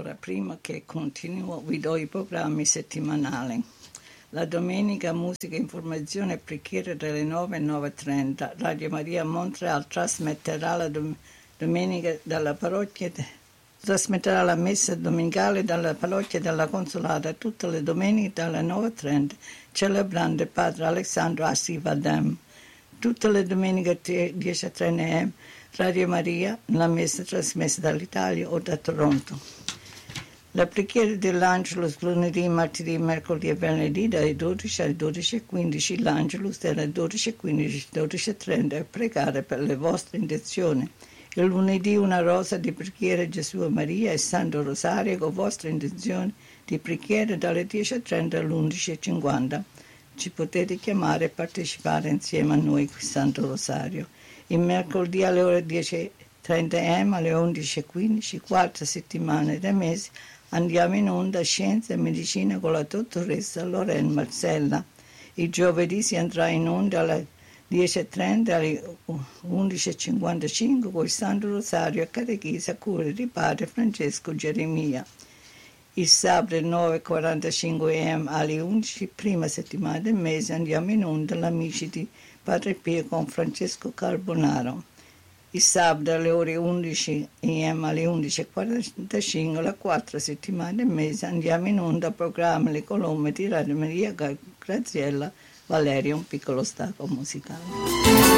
Allora, prima che continuo, vi do i programmi settimanali. La domenica musica, informazione e preghiera dalle 9 alle 9:30. Radio Maria Montreal trasmetterà la domenica dalla parrocchia, trasmetterà la messa domenicale dalla parrocchia della Consolata tutte le domeniche dalle 9:30, celebrando Padre Alessandro Assivadem. Tutte le domeniche 10:30 am, Radio Maria, la messa trasmessa dall'Italia o da Toronto. La preghiera dell'Angelus lunedì, martedì, mercoledì e venerdì dalle 12 alle 12:15, l'Angelus dalle 12:15 12:30 e pregare per le vostre intenzioni. Il lunedì una rosa di preghiera Gesù e Maria e Santo Rosario con vostre intenzioni di preghiera dalle 10:30 alle 11:50. Ci potete chiamare e partecipare insieme a noi qui Santo Rosario. Il mercoledì alle ore 10:30 am alle 11:15, quarta settimana del mese, andiamo in onda Scienza e Medicina con la dottoressa Lorraine Marcella. Il giovedì si andrà in onda alle 10:30 alle 11:55 con il Santo Rosario a Catechesi a cura di Padre Francesco Geremia. Il sabato 9:45 am alle 11, prima settimana del mese, andiamo in onda l'Amici di Padre Pio con Francesco Carbonaro. Il sabato alle ore 11 am alle 11:45, la quarta settimana del mese, andiamo in onda al programma Le Colombe di Radio Maria Graziella Valeria, un piccolo stacco musicale.